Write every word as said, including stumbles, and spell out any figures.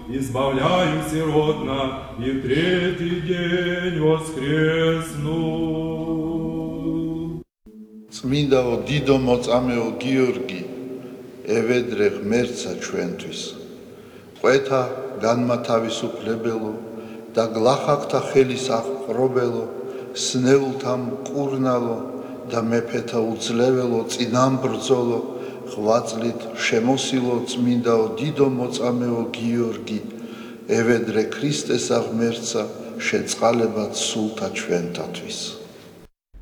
избавляю сиротна, и в третий день воскресну. Წმინდაო დიდო მოწამეო გიორგი, ევედრე ღმერთსა ჩვენთვის. ყვეთა განმათავისუფლებელო და გლახაკთა ხელის აღპყრობელო, სნეულთა მკურნალო და მეფეთა უძლეველო წინამბრძოლო, ღვაწლით შემოსილო წმინდაო დიდო მოწამეო გიორგი, ევედრე ქრისტესა ღმერთსა შეწყალებად სულთა ჩვენთათვის.